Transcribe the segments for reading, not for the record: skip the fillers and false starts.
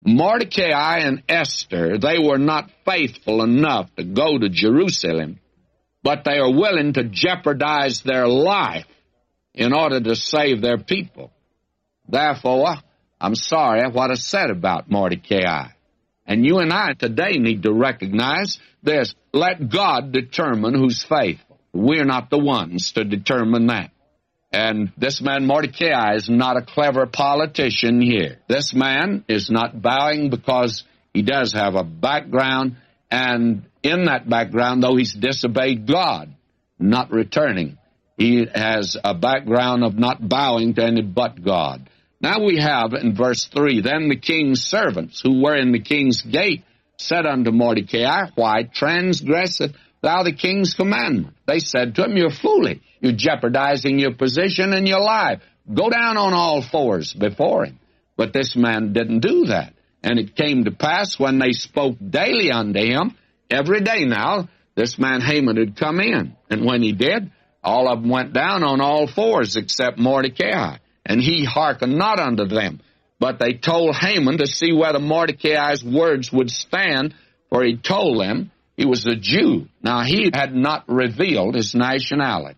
Mordecai and Esther, they were not faithful enough to go to Jerusalem, but they are willing to jeopardize their life in order to save their people. Therefore, I'm sorry what I said about Mordecai. And you and I today need to recognize this. Let God determine who's faithful. We're not the ones to determine that. And this man Mordecai is not a clever politician here. This man is not bowing because he does have a background, and in that background, though he's disobeyed God, not returning, he has a background of not bowing to any but God. Now we have in verse 3, then the king's servants who were in the king's gate said unto Mordecai, why transgresseth thou the king's commandment? They said to him, you're foolish. You're jeopardizing your position and your life. Go down on all fours before him. But this man didn't do that. And it came to pass when they spoke daily unto him, every day now, this man Haman had come in. And when he did, all of them went down on all fours except Mordecai. And he hearkened not unto them. But they told Haman to see whether Mordecai's words would stand, for he told them he was a Jew. Now, he had not revealed his nationality.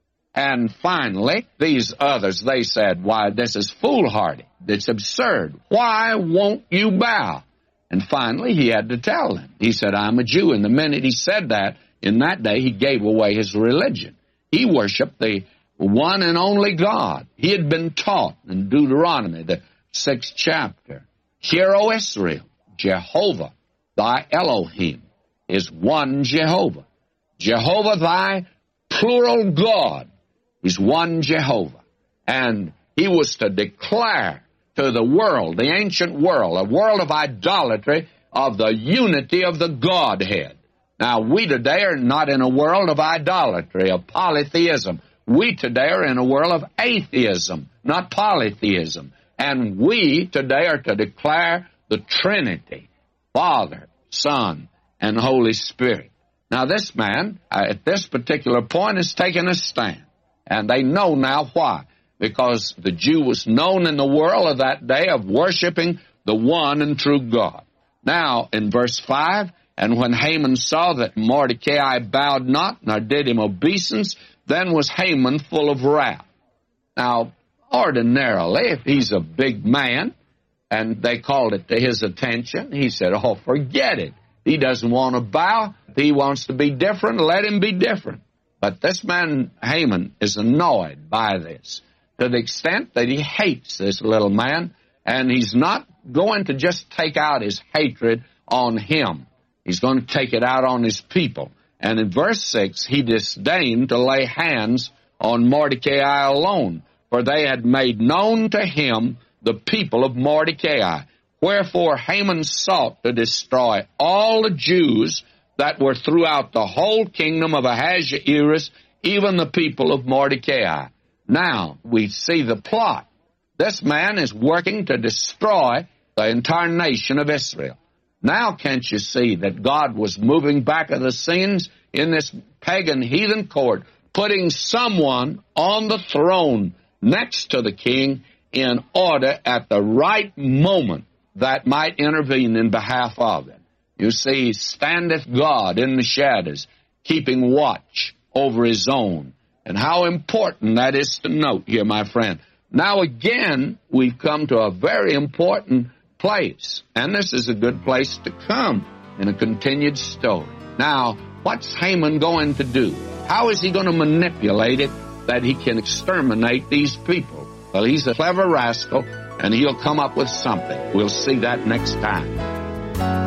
And finally, these others, they said, why, this is foolhardy. It's absurd. Why won't you bow? And finally, he had to tell them. He said, I'm a Jew. And the minute he said that, in that day, he gave away his religion. He worshiped the one and only God. He had been taught in Deuteronomy, the 6th chapter. Hear, O Israel, Jehovah, thy Elohim, is one Jehovah. Jehovah, thy plural God, is one Jehovah. And he was to declare to the world, the ancient world, a world of idolatry, of the unity of the Godhead. Now, we today are not in a world of idolatry, of polytheism. We today are in a world of atheism, not polytheism. And we today are to declare the Trinity, Father, Son, and Holy Spirit. Now, this man, at this particular point, has taken a stand. And they know now why. Because the Jew was known in the world of that day of worshiping the one and true God. Now, in verse 5, and when Haman saw that Mordecai bowed not, nor did him obeisance, then was Haman full of wrath. Now, ordinarily, if he's a big man, and they called it to his attention, he said, oh, forget it. He doesn't want to bow. If he wants to be different, let him be different. But this man, Haman, is annoyed by this to the extent that he hates this little man, and he's not going to just take out his hatred on him. He's going to take it out on his people. And in verse 6, he disdained to lay hands on Mordecai alone, for they had made known to him the people of Mordecai. Wherefore Haman sought to destroy all the Jews that were throughout the whole kingdom of Ahasuerus, even the people of Mordecai. Now, we see the plot. This man is working to destroy the entire nation of Israel. Now, can't you see that God was moving back of the scenes in this pagan heathen court, putting someone on the throne next to the king in order at the right moment that might intervene in behalf of it? You see, standeth God in the shadows, keeping watch over his own. And how important that is to note here, my friend. Now again, we've come to a very important place. And this is a good place to come in a continued story. Now, what's Haman going to do? How is he going to manipulate it that he can exterminate these people? Well, he's a clever rascal, and he'll come up with something. We'll see that next time.